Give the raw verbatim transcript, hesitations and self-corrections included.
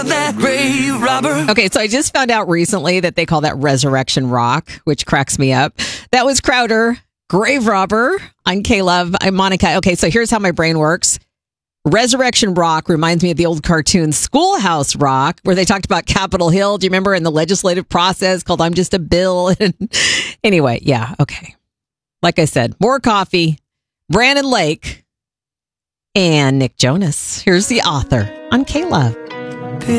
That grave robber. Okay, so I just found out recently that they call that Resurrection Rock, which cracks me up. That was Crowder, Grave Robber on K-Love. I'm Monica. Okay, so here's how my brain works. Resurrection Rock reminds me of the old cartoon Schoolhouse Rock, where they talked about Capitol Hill. Do you remember in the legislative process called I'm Just a Bill? Anyway, yeah, okay. Like I said, more coffee, Brandon Lake, and Nick Jonas. Here's the author on K-Love.